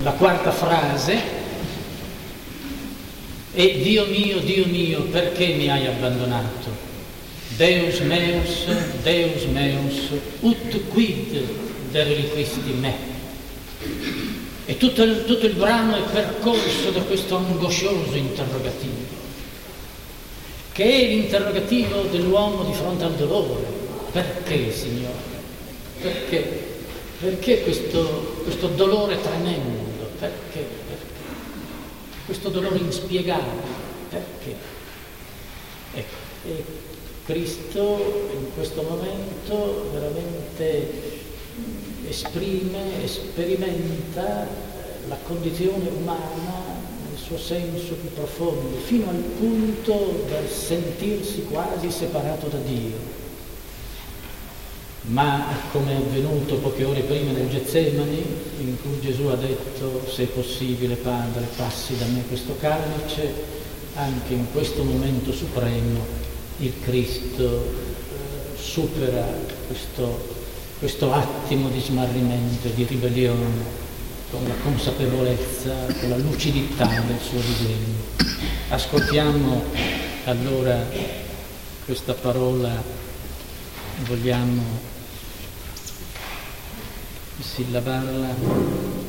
La quarta frase è: Dio mio, perché mi hai abbandonato? Deus meus, ut quid dereliquisti me? E tutto il brano è percorso da questo angoscioso interrogativo, che è l'interrogativo dell'uomo di fronte al dolore. Perché, Signore? Perché? Perché questo dolore tremendo? Perché? Questo dolore inspiegabile? Perché? Ecco, e Cristo in questo momento veramente esprime, sperimenta la condizione umana nel suo senso più profondo, fino al punto da sentirsi quasi separato da Dio. Ma come è avvenuto poche ore prima nel Getsemani, in cui Gesù ha detto: se è possibile, Padre, passi da me questo calice, anche in questo momento supremo il Cristo supera questo attimo di smarrimento e di ribellione con la consapevolezza, con la lucidità del suo disegno. Ascoltiamo allora questa parola, vogliamo sillabarla: